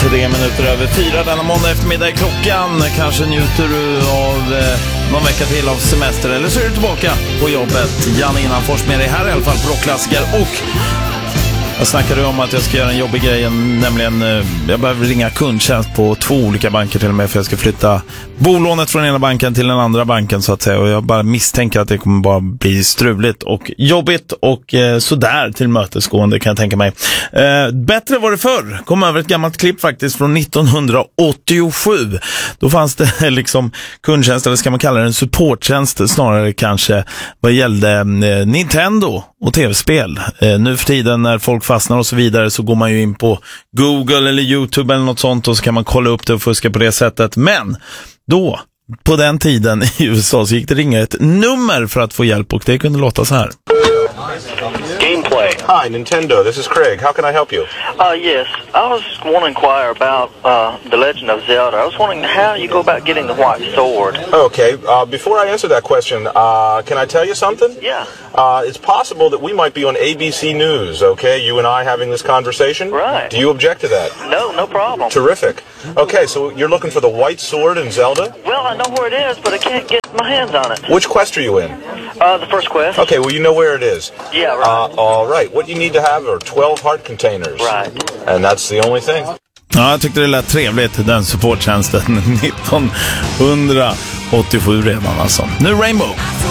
minuter över 4 denna måndag eftermiddag i klockan. Kanske njuter du av någon vecka till av semester, eller så är du tillbaka på jobbet. Janne Innanfors med dig här i alla fall på Rockklassiker. Och jag snackade om att jag ska göra en jobbig grej, nämligen jag behöver ringa kundtjänst på 2 olika banker till och med, för jag ska flytta bolånet från ena banken till den andra banken så att säga, och jag bara misstänker att det kommer bara bli struligt och jobbigt och sådär till mötesgående, kan jag tänka mig. Bättre var det förr. Kom över ett gammalt klipp faktiskt från 1987. Då fanns det liksom kundtjänst, eller ska man kalla det en supporttjänst snarare kanske, vad gällde Nintendo och tv-spel. Nu för tiden när folk fastnar och så vidare så går man ju in på Google eller YouTube eller något sånt och så kan man kolla upp det och fuska på det sättet. Men då, på den tiden i USA, så gick det ringa ett nummer för att få hjälp, och det kunde låta så här. Gameplay. Hi, Nintendo. This is Craig. How can I help you? Yes. I was want to inquire about The Legend of Zelda. I was wondering how you go about getting the white sword. Okay. Before I answer that question, can I tell you something? Yeah. It's possible that we might be on ABC News, okay? You and I having this conversation? Right. Do you object to that? No problem. Terrific. Okay, so you're looking for the white sword in Zelda? Well, I know where it is, but I can't get my hands on it. Which quest are you in? The first quest. Okay, well, you know where it is. Yeah, right. All right. What you need to have are 12 heart containers. Right. And that's the only thing. Ja, jag tyckte det lät trevligt, den supporttjänsten 1987 redan alltså. Nu Rainbow.